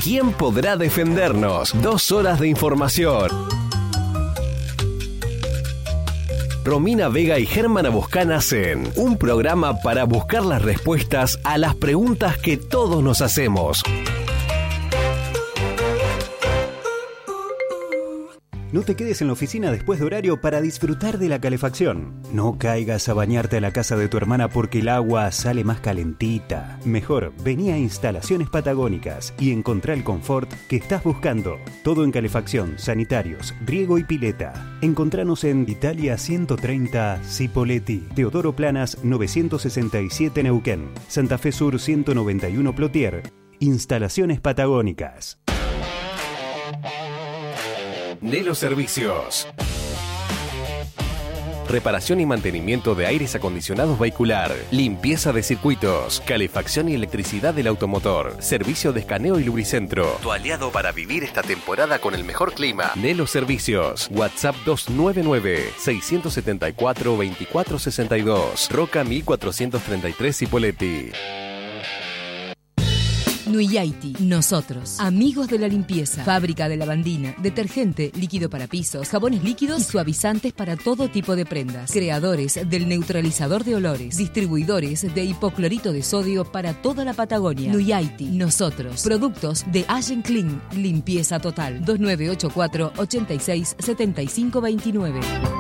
¿Quién podrá defendernos? 2 horas de información. Romina Vega y Germán Abuscán hacen un programa para buscar las respuestas a las preguntas que todos nos hacemos. No te quedes en la oficina después de horario para disfrutar de la calefacción. No caigas a bañarte a la casa de tu hermana porque el agua sale más calentita. Mejor, vení a Instalaciones Patagónicas y encontrá el confort que estás buscando. Todo en calefacción, sanitarios, riego y pileta. Encontranos en Italia 130 Cipolletti, Teodoro Planas 967 Neuquén, Santa Fe Sur 191 Plotier. Instalaciones Patagónicas. Nelo Servicios. Reparación y mantenimiento de aires acondicionados vehicular, limpieza de circuitos, calefacción y electricidad del automotor, servicio de escaneo y lubricentro. Tu aliado para vivir esta temporada con el mejor clima. Nelo Servicios. WhatsApp 299-674-2462. Roca 1433 Cipolletti. Nuyaiti, nosotros, amigos de la limpieza, fábrica de lavandina, detergente, líquido para pisos, jabones líquidos y suavizantes para todo tipo de prendas, creadores del neutralizador de olores, distribuidores de hipoclorito de sodio para toda la Patagonia. Nuyaiti, nosotros, productos de Allen Clean, limpieza total, 2984 86 75 29.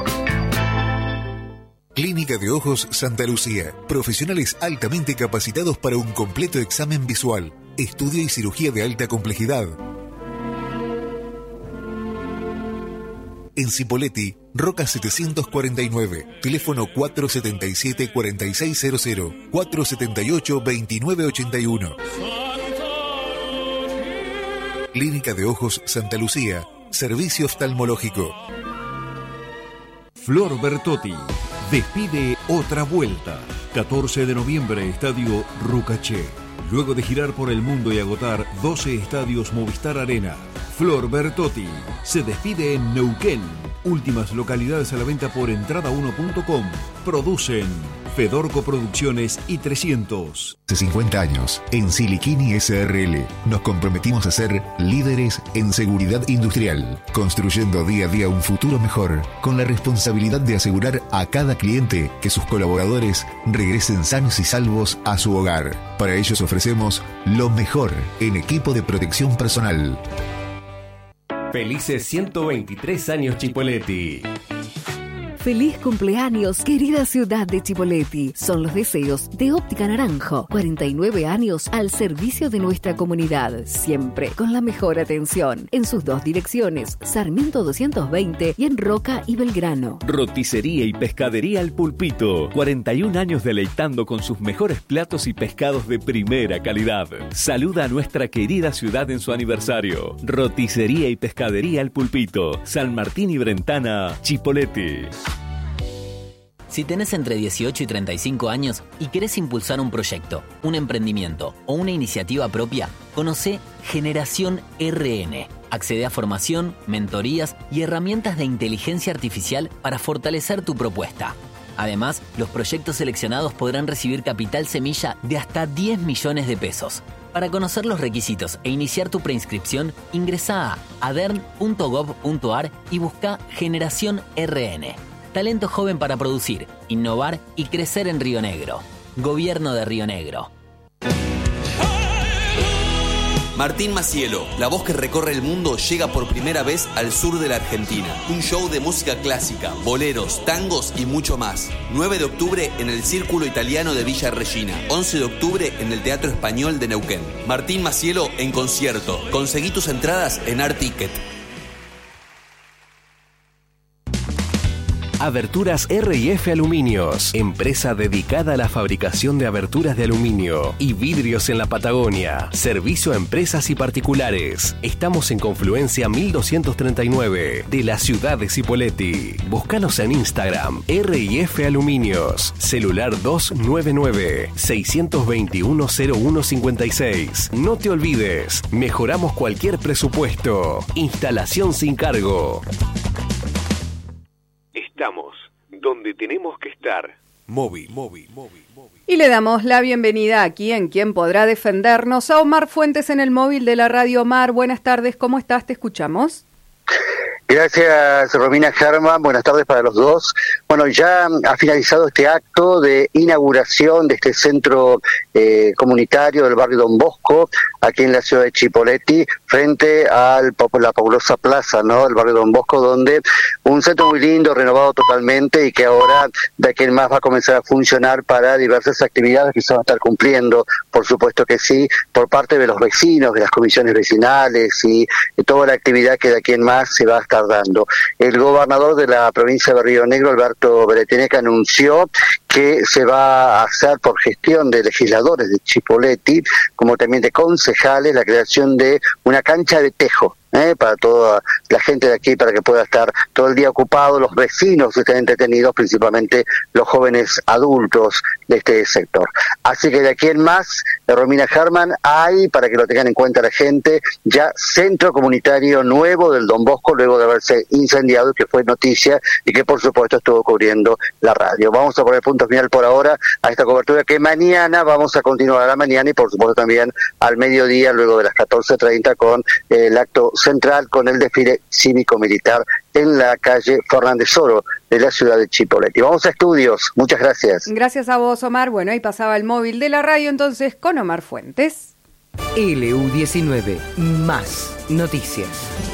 Clínica de Ojos Santa Lucía. Profesionales altamente capacitados para un completo examen visual, estudio y cirugía de alta complejidad. En Cipolletti, Roca 749, teléfono 477-4600, 478-2981. Clínica de Ojos Santa Lucía, servicio oftalmológico. Flor Bertotti despide otra vuelta. 14 de noviembre, Estadio Rucaché. Luego de girar por el mundo y agotar 12 estadios Movistar Arena, Flor Bertotti se despide en Neuquén. Últimas localidades a la venta por entrada1.com. Producen Fedorco Producciones y 300. Hace 50 años, en Siliquini SRL, nos comprometimos a ser líderes en seguridad industrial, construyendo día a día un futuro mejor, con la responsabilidad de asegurar a cada cliente que sus colaboradores regresen sanos y salvos a su hogar. Para ellos ofrecemos lo mejor en equipo de protección personal. Felices 123 años Cipolletti. Feliz cumpleaños, querida ciudad de Cipolletti. Son los deseos de Óptica Naranjo. 49 años al servicio de nuestra comunidad. Siempre con la mejor atención. En sus 2 direcciones, Sarmiento 220 y en Roca y Belgrano. Roticería y pescadería El Pulpito. 41 años deleitando con sus mejores platos y pescados de primera calidad. Saluda a nuestra querida ciudad en su aniversario. Roticería y pescadería El Pulpito. San Martín y Brentana, Cipolletti. Si tenés entre 18 y 35 años y querés impulsar un proyecto, un emprendimiento o una iniciativa propia, conocé Generación RN. Accede a formación, mentorías y herramientas de inteligencia artificial para fortalecer tu propuesta. Además, los proyectos seleccionados podrán recibir capital semilla de hasta 10 millones de pesos. Para conocer los requisitos e iniciar tu preinscripción, ingresá a adern.gov.ar y busca Generación RN. Talento joven para producir, innovar y crecer en Río Negro. Gobierno de Río Negro. Martín Macielo, la voz que recorre el mundo, llega por primera vez al sur de la Argentina. Un show de música clásica, boleros, tangos y mucho más. 9 de octubre en el Círculo Italiano de Villa Regina. 11 de octubre en el Teatro Español de Neuquén. Martín Macielo en concierto. Conseguí tus entradas en Articket. Aberturas R&F Aluminios, empresa dedicada a la fabricación de aberturas de aluminio y vidrios en la Patagonia. Servicio a empresas y particulares. Estamos en Confluencia 1239 de la ciudad de Cipolletti. Búscanos en Instagram, R&F Aluminios. Celular 299-621-0156. No te olvides, mejoramos cualquier presupuesto. Instalación sin cargo. Estamos donde tenemos que estar. Y le damos la bienvenida aquí en Quien Podrá Defendernos a Omar Fuentes en el móvil de la radio. Omar, buenas tardes, ¿cómo estás? Te escuchamos. Gracias, Romina Germán. Buenas tardes para los dos. Bueno, ya ha finalizado este acto de inauguración de este centro comunitario del barrio Don Bosco, aquí en la ciudad de Chipoleti, frente a la populosa plaza, ¿no? El barrio Don Bosco, donde un centro muy lindo, renovado totalmente, y que ahora de aquí en más va a comenzar a funcionar para diversas actividades que se van a estar cumpliendo, por supuesto que sí, por parte de los vecinos, de las comisiones vecinales y de toda la actividad que de aquí en más se va a estar dando. El gobernador de la provincia de Río Negro, Alberto Beretenec, anunció que se va a hacer por gestión de legisladores de Chipoleti, como también de concejales, la creación de una cancha de tejo para toda la gente de aquí, para que pueda estar todo el día ocupado, los vecinos estén entretenidos, principalmente los jóvenes adultos de este sector. Así que de aquí en más, Romina Germán, hay, para que lo tengan en cuenta la gente, ya centro comunitario nuevo del Don Bosco, luego de haberse incendiado, que fue noticia y que por supuesto estuvo cubriendo la radio. Vamos a poner punto final por ahora a esta cobertura, que mañana vamos a continuar a la mañana y por supuesto también al mediodía, luego de las 14:30, con el acto central, con el desfile cívico-militar en la calle Fernández Oro de la ciudad de Chipoleti. Vamos a estudios. Muchas gracias. Gracias a vos, Omar. Bueno, ahí pasaba el móvil de la radio entonces con Omar Fuentes. LU19, más noticias.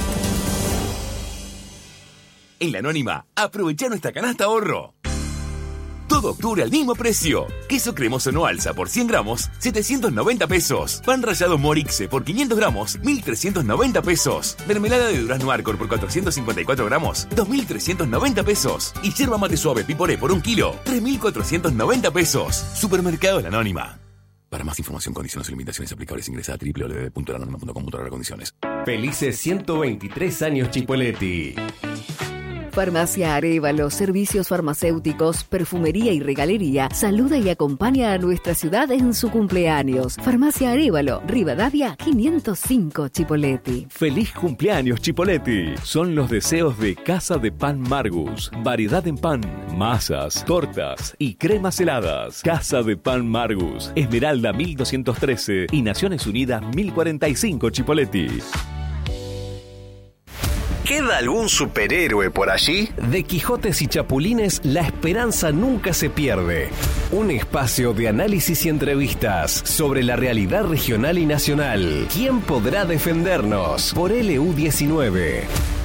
En La Anónima, aprovecha nuestra canasta ahorro. Todo octubre al mismo precio. Queso cremoso no alza por 100 gramos, 790 pesos. Pan rallado Morixe por 500 gramos, 1.390 pesos. Mermelada de durazno Arcor por 454 gramos, 2.390 pesos. Y yerba mate suave Piporé por 1 kilo, 3.490 pesos. Supermercado La Anónima. Para más información, condiciones y limitaciones aplicables, ingresa a www.lanonima.com.ar/condiciones. Felices 123 años Chipoleti. Farmacia Arévalo, servicios farmacéuticos, perfumería y regalería, saluda y acompaña a nuestra ciudad en su cumpleaños. Farmacia Arévalo, Rivadavia 505, Chipoleti. ¡Feliz cumpleaños, Chipoleti! Son los deseos de Casa de Pan Margus. Variedad en pan, masas, tortas y cremas heladas. Casa de Pan Margus, Esmeralda 1213 y Naciones Unidas 1045, Chipoleti. ¿Queda algún superhéroe por allí? De Quijotes y Chapulines, la esperanza nunca se pierde. Un espacio de análisis y entrevistas sobre la realidad regional y nacional. ¿Quién podrá defendernos? Por LU19.